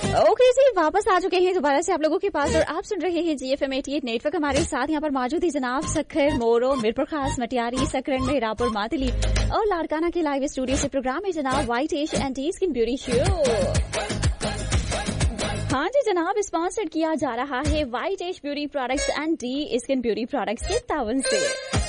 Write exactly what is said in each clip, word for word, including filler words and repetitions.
Okay जी, वापस आ चुके हैं दोबारा से आप लोगों के पास और आप सुन रहे हैं जी एफ एम अट्ठासी नेटवर्क। हमारे साथ यहाँ पर मौजूद है जनाब सखर मोरो, मिरपुर खास, मटियारी, सकरन, मेहरापुर, मातली और लाड़काना के लाइव स्टूडियो से प्रोग्राम है जनाब white ash and T skin beauty show. हाँ जी जनाब, स्पॉन्सर्ड किया जा रहा है white ash beauty products and T skin beauty products के तावन से।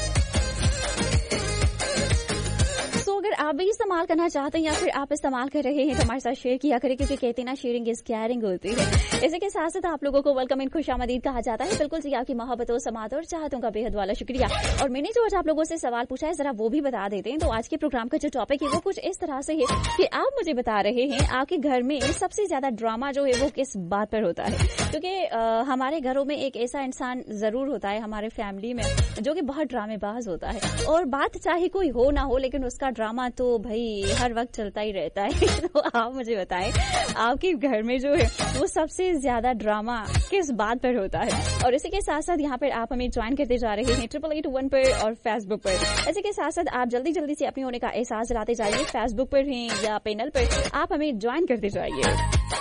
अगर आप भी इस्तेमाल करना चाहते हैं या फिर आप इस्तेमाल कर रहे हैं तो हमारे साथ शेयर किया करें, क्योंकि कहते हैं ना शेयरिंग इज केयरिंग होती है। इसी के साथ साथ आप लोगों को वेलकम इन खुशामदीद कहा जाता है। बिल्कुल जी, आपकी मोहब्बतों, समात और चाहतों का बेहद वाला शुक्रिया। और मैंने जो आज आप लोगों से सवाल पूछा है जरा वो भी बता देते हैं। तो आज के प्रोग्राम का जो टॉपिक है वो कुछ इस तरह से है कि आप मुझे बता रहे हैं आपके घर में सबसे ज्यादा ड्रामा जो है वो किस बात पर होता है। क्योंकि हमारे घरों में एक ऐसा इंसान जरूर होता है हमारे फैमिली में जो कि बहुत ड्रामेबाज होता है, और बात चाहे कोई हो ना हो लेकिन उसका ड्रामा तो भाई हर वक्त चलता ही रहता है। तो आप मुझे बताएं आपके घर में जो है वो सबसे ज्यादा ड्रामा किस बात पर होता है। और इसी के साथ साथ यहाँ पर आप हमें ज्वाइन करते जा रहे हैं ट्रिपल एट वन पर और फेसबुक पर। इसी के साथ साथ आप जल्दी जल्दी से अपने होने का एहसास दिलाते जाइए। फेसबुक पर हैं या पैनल पर, आप हमें ज्वाइन करते जाइए।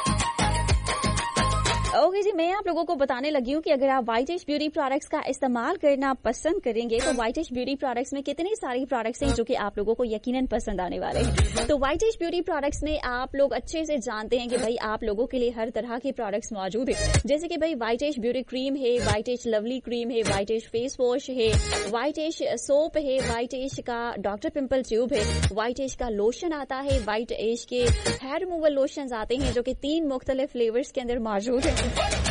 ओके okay जी, मैं आप लोगों को बताने लगी हूँ कि अगर आप व्हाइट एश ब्यूटी प्रोडक्ट्स का इस्तेमाल करना पसंद करेंगे तो व्हाइट एश ब्यूटी प्रोडक्ट्स में कितने सारे प्रोडक्ट्स हैं जो कि आप लोगों को यकीनन पसंद आने वाले हैं। तो व्हाइट एश ब्यूटी प्रोडक्ट्स में आप लोग अच्छे से जानते हैं कि भाई आप लोगों के लिए हर तरह के प्रोडक्ट्स मौजूद है, जैसे कि भाई व्हाइट एश ब्यूटी क्रीम है, व्हाइट एश लवली क्रीम है, व्हाइट एश फेस वॉश है, व्हाइट एश सोप है, व्हाइट एश का डॉक्टर पिंपल ट्यूब है, व्हाइट एश का लोशन आता है, व्हाइट एश के हेयर रिमूवल लोशन आते हैं जो कि तीन मुख्तलिफ फ्लेवर्स के अंदर मौजूद है।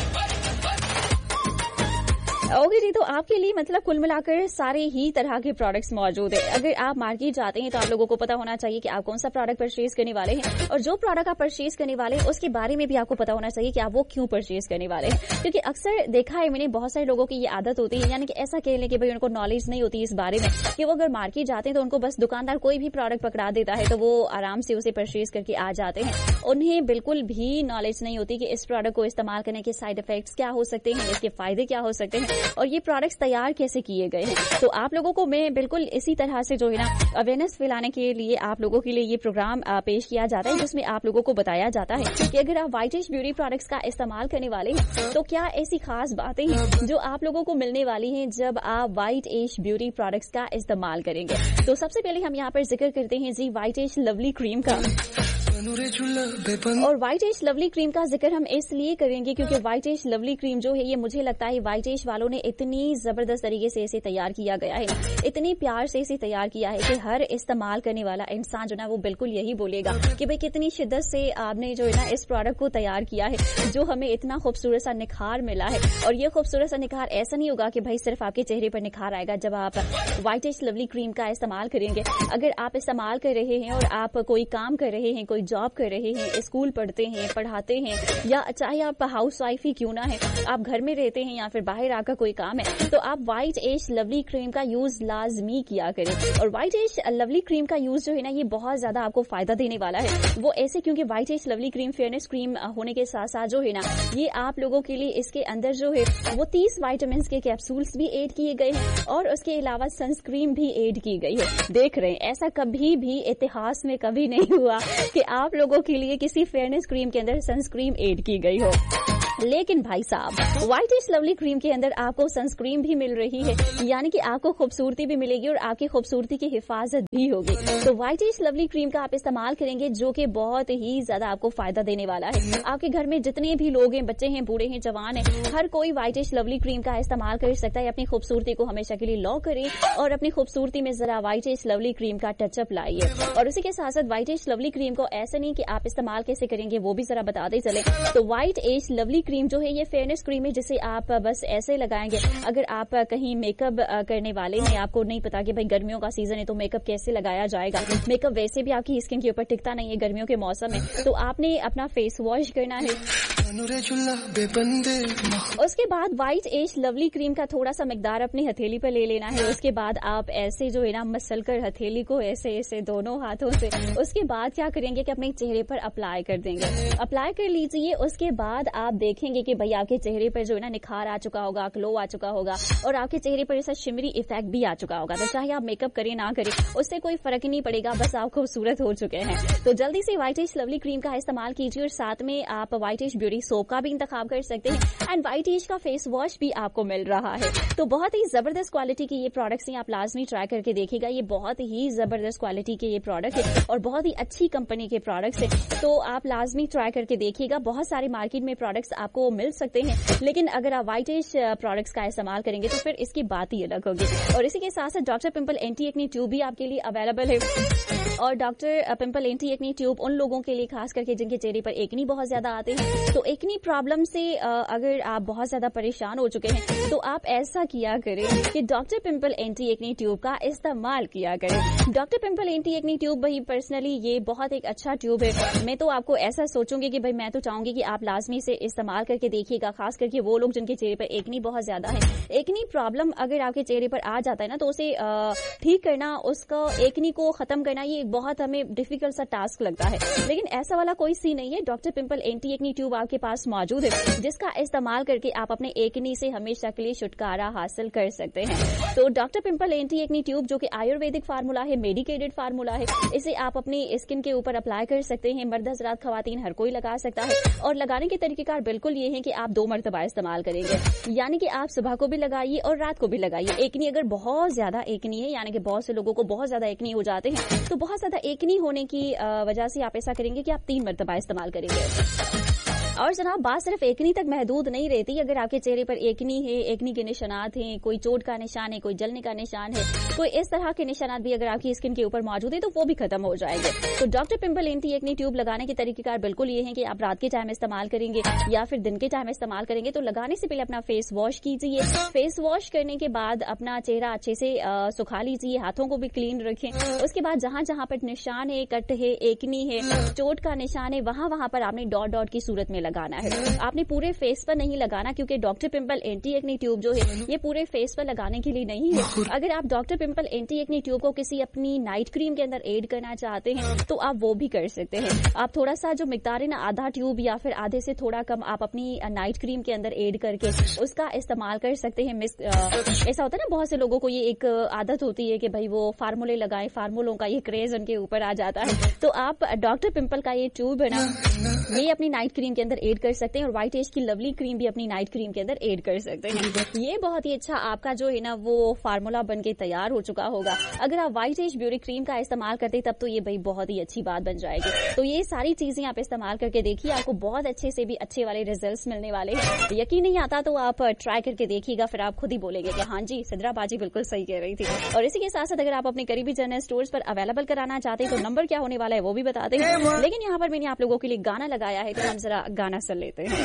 ओके okay जी, तो आपके लिए मतलब कुल मिलाकर सारे ही तरह के प्रोडक्ट्स मौजूद है। अगर आप मार्केट जाते हैं तो आप लोगों को पता होना चाहिए कि आप कौन सा प्रोडक्ट परचेज करने वाले हैं, और जो प्रोडक्ट आप परचेज करने वाले हैं उसके बारे में भी आपको पता होना चाहिए कि आप वो क्यों परचेज करने वाले हैं। क्योंकि अक्सर देखा है मैंने बहुत सारे लोगों की ये आदत होती है, यानी कि ऐसा कह लें कि भाई उनको नॉलेज नहीं होती इस बारे में कि वो अगर मार्केट जाते हैं तो उनको बस दुकानदार कोई भी प्रोडक्ट पकड़ा देता है तो वो आराम से उसे परचेज करके आ जाते हैं। उन्हें बिल्कुल भी नॉलेज नहीं होती कि इस प्रोडक्ट को इस्तेमाल करने के साइड इफेक्ट्स क्या हो सकते हैं, इसके फायदे क्या हो सकते हैं और ये प्रोडक्ट्स तैयार कैसे किए गए हैं। तो आप लोगों को मैं बिल्कुल इसी तरह से जो है ना अवेयरनेस फैलाने के लिए आप लोगों के लिए ये प्रोग्राम पेश किया जाता है, जिसमें आप लोगों को बताया जाता है कि अगर आप व्हाइट एश ब्यूटी प्रोडक्ट्स का इस्तेमाल करने वाले हैं तो क्या ऐसी खास बातें हैं जो आप लोगों को मिलने वाली हैं जब आप व्हाइट एश ब्यूटी प्रोडक्ट्स का इस्तेमाल करेंगे। तो सबसे पहले हम यहाँ पर जिक्र करते हैं जी व्हाइट एश लवली क्रीम का। और व्हाइट एश लवली क्रीम का जिक्र हम इसलिए करेंगे क्योंकि व्हाइट एश लवली क्रीम जो है ये मुझे लगता है व्हाइट एश वालों ने इतनी जबरदस्त तरीके से इसे तैयार किया गया है, इतने प्यार से इसे तैयार किया है कि हर इस्तेमाल करने वाला इंसान जो ना वो बिल्कुल यही बोलेगा कि भाई कितनी शिद्दत से आपने जो है ना इस प्रोडक्ट को तैयार किया है, जो हमें इतना खूबसूरत सा निखार मिला है। और ये खूबसूरत सा निखार ऐसा नहीं होगा कि भाई सिर्फ आपके चेहरे पर निखार आएगा जब आप व्हाइट एश लवली क्रीम का इस्तेमाल करेंगे। अगर आप इस्तेमाल कर रहे हैं और आप कोई काम कर रहे हैं, कोई जॉब कर रहे हैं, स्कूल पढ़ते हैं, पढ़ाते हैं, या चाहे आप हाउस वाइफ ही क्यों ना है, आप घर में रहते हैं या फिर बाहर आकर कोई काम है, तो आप व्हाइट एश लवली क्रीम का यूज लाजमी किया करें। और व्हाइट एश लवली क्रीम का यूज जो है ना ये बहुत ज्यादा आपको फायदा देने वाला है। वो ऐसे क्योंकि व्हाइट एश लवली क्रीम फेयरनेस क्रीम होने के साथ साथ जो है ना ये आप लोगों के लिए इसके अंदर जो है वो तीस वाइटामिन के कैप्सूल्स भी ऐड किए गए हैं और उसके अलावा सनस्क्रीन भी ऐड की गई है। देख रहे हैं ऐसा कभी भी इतिहास में कभी नहीं हुआ कि आप लोगों के लिए किसी फेयरनेस क्रीम के अंदर सनस्क्रीन ऐड की गई हो। लेकिन भाई साहब व्हाइट एश लवली क्रीम के अंदर आपको सनस्क्रीन भी मिल रही है, यानी कि आपको खूबसूरती भी मिलेगी और आपकी खूबसूरती की हिफाजत भी होगी। तो व्हाइट एश लवली क्रीम का आप इस्तेमाल करेंगे जो कि बहुत ही ज्यादा आपको फायदा देने वाला है। आपके घर में जितने भी लोग हैं, बच्चे हैं, बूढ़े हैं, जवान हैं, हर कोई व्हाइट एश लवली क्रीम का इस्तेमाल कर सकता है। अपनी खूबसूरती को हमेशा के लिए लॉक करें और अपनी खूबसूरती में जरा व्हाइट एश लवली क्रीम का टचअप लाइए। और उसी के साथ साथ व्हाइट एश लवली क्रीम को ऐसा नहीं कि आप इस्तेमाल कैसे करेंगे वो भी जरा बताते चले। तो व्हाइट एश लवली क्रीम जो है ये फेयरनेस क्रीम है जिसे आप बस ऐसे लगाएंगे। अगर आप कहीं मेकअप करने वाले हैं, आपको नहीं पता कि भाई गर्मियों का सीजन है तो मेकअप कैसे लगाया जाएगा, मेकअप वैसे भी आपकी स्किन के ऊपर टिकता नहीं है गर्मियों के मौसम में, तो आपने अपना फेस वॉश करना है उसके बाद व्हाइट एज लवली क्रीम का थोड़ा सा मिकदार अपनी हथेली पर ले लेना है। उसके बाद आप ऐसे जो है ना मसल कर हथेली को ऐसे ऐसे दोनों हाथों से, उसके बाद क्या करेंगे कि अपने चेहरे पर अप्लाई कर देंगे। अप्लाई कर लीजिए। उसके बाद आप देखेंगे कि भाई आपके चेहरे पर जो है ना निखार आ चुका होगा, ग्लो आ चुका होगा और आपके चेहरे पर ऐसा शिमरी इफेक्ट भी आ चुका होगा। तो चाहे आप मेकअप करें ना करें उससे कोई फर्क ही नहीं पड़ेगा, बस आप खूबसूरत हो चुके हैं। तो जल्दी से व्हाइट एज लवली क्रीम का इस्तेमाल कीजिए और साथ में आप व्हाइट एज ब्यूटी सोप का भी इंतखाब कर सकते हैं एंड व्हाइट एज का फेस वॉश भी आपको मिल रहा है। तो बहुत ही जबरदस्त क्वालिटी के ये प्रोडक्ट्स हैं, आप लाजमी ट्राई करके देखिएगा। ये बहुत ही जबरदस्त क्वालिटी के ये प्रोडक्ट है और बहुत ही अच्छी कंपनी के प्रोडक्ट्स है, तो आप लाजमी ट्राई करके देखिएगा। बहुत सारे मार्केट में प्रोडक्ट्स आपको मिल सकते हैं, लेकिन अगर आप व्हाइट एज प्रोडक्ट्स का इस्तेमाल करेंगे तो फिर इसकी बात ही अलग होगी। और इसी के साथ साथ doctor pimple anti acne tube भी आपके लिए अवेलेबल है। और doctor pimple anti acne tube उन लोगों के लिए खास करके जिनके चेहरे पर एक्नी बहुत ज्यादा आते हैं। तो एक्नी प्रॉब्लम से अगर आप बहुत ज्यादा परेशान हो चुके हैं तो आप ऐसा किया करें कि doctor pimple anti acne tube का इस्तेमाल किया करें। Doctor pimple anti acne tube भाई पर्सनली ये बहुत एक अच्छा ट्यूब है। मैं तो आपको ऐसा सोचूंगी कि भाई मैं तो चाहूंगी कि आप लाजमी से इस्तेमाल करके देखिएगा, खास करके वो लोग जिनके चेहरे पर एक्नी बहुत ज्यादा है। एक्नी प्रॉब्लम अगर आपके चेहरे पर आ जाता है ना तो उसे ठीक करना, उसका एक्नी को खत्म करना ये बहुत हमें डिफिकल्ट सा टास्क लगता है, लेकिन ऐसा वाला कोई सी नहीं है। Doctor pimple anti acne tube आपके पास मौजूद है जिसका इस्तेमाल करके आप अपने एक्नी से हमेशा के लिए छुटकारा हासिल कर सकते हैं। तो doctor pimple anti acne tube जो कि आयुर्वेदिक फार्मूला है, मेडिकेटेड फार्मूला है, इसे आप अपनी स्किन के ऊपर अप्लाई कर सकते हैं। मर्द हजरात, खवातीन, हर कोई लगा सकता है और लगाने के तरीकेकार बिल्कुल ये है कि आप दो मरतबा इस्तेमाल करेंगे, यानी कि आप सुबह को भी लगाइए और रात को भी लगाइए। एक्नी अगर बहुत ज्यादा एक्नी है, यानी कि बहुत से लोगों को बहुत ज्यादा एक्नी हो जाते हैं, तो बहुत ज्यादा एक्नी होने की वजह से आप ऐसा करेंगे कि आप तीन मरतबा इस्तेमाल करेंगे। और जनाब बात सिर्फ एक्नी तक महदूद नहीं रहती। अगर आपके चेहरे पर एक्नी है, एक्नी के निशानात हैं, कोई चोट का निशान है, कोई जलने का निशान है, कोई इस तरह के निशानात भी अगर आपकी स्किन के ऊपर मौजूद है तो वो भी खत्म हो जाएंगे। तो doctor pimple anti acne tube लगाने के तरीकेकार बिल्कुल ये है कि आप रात के टाइम इस्तेमाल करेंगे या फिर दिन के टाइम इस्तेमाल करेंगे। तो लगाने से पहले अपना फेस वॉश कीजिए। फेस वॉश करने के बाद अपना चेहरा अच्छे से सुखा लीजिए, हाथों को भी क्लीन रखें। उसके बाद जहां जहां पर निशान है, कट है, एक्नी है, चोट का निशान है, वहां वहां पर आपने डॉट डॉट की सूरत में लगाना है। आपने पूरे फेस पर नहीं लगाना, क्योंकि doctor pimple anti acne tube जो है ये पूरे फेस पर लगाने के लिए नहीं है। अगर आप doctor pimple anti acne tube को किसी अपनी नाइट क्रीम के अंदर ऐड करना चाहते हैं तो आप वो भी कर सकते हैं। आप थोड़ा सा जो मिकदार है ना, आधा ट्यूब या फिर आधे से थोड़ा कम आप अपनी नाइट क्रीम के अंदर ऐड करके उसका इस्तेमाल कर सकते हैं। मिस ऐसा होता है ना, बहुत से लोगों को ये एक आदत होती है कि भाई वो फार्मूले लगाएं, फार्मूलों का ये क्रेज उनके ऊपर आ जाता है। तो आप डॉक्टर पिंपल का ये ट्यूब है ना, ये अपनी नाइट क्रीम के अंदर ऐड कर सकते हैं और व्हाइट एज की लवली क्रीम भी अपनी नाइट क्रीम के अंदर ऐड कर सकते हैं। ये बहुत ही अच्छा आपका जो है ना वो फार्मूला बन के तैयार हो चुका होगा। अगर आप व्हाइट एज ब्यूटी क्रीम का इस्तेमाल करते तब तो ये भाई बहुत ही अच्छी बात बन जाएगी। तो ये सारी चीजें आप इस्तेमाल करके देखिए, आपको बहुत अच्छे से भी अच्छे वाले रिजल्ट्स मिलने वाले हैं। यकीन नहीं आता तो आप ट्राई करके देखिएगा, फिर आप खुद ही बोलेंगे कि हाँ जी सिद्रा बाजी बिल्कुल सही कह रही थी। और इसी के साथ साथ अगर आप अपने करीबी जनरल स्टोर्स पर अवेलेबल कराना चाहते हैं तो नंबर क्या होने वाला है वो भी बताते हैं। लेकिन यहाँ पर मैंने आप लोगों के लिए गाना लगाया है, तो हम जरा गाना सुन लेते हैं।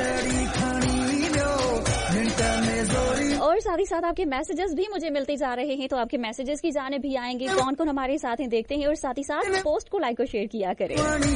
और साथ ही साथ आपके मैसेजेस भी मुझे मिलते जा रहे हैं, तो आपके मैसेजेस की जाने भी आएंगे। कौन कौन हमारे साथ हैं देखते हैं और साथ ही साथ पोस्ट को लाइक और शेयर किया करें।